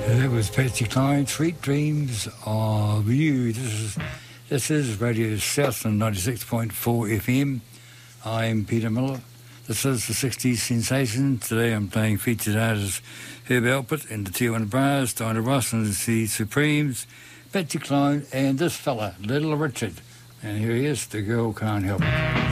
That was Patsy Cline, Sweet Dreams of You. This is Radio Southland 96.4 FM. I'm Peter Miller. This is the 60s sensation. Today I'm playing featured artists Herb Alpert and the Tijuana Brass, Dinah Ross and the Supremes, Patsy Cline, and this fella, Little Richard. And here he is, The Girl Can't Help It.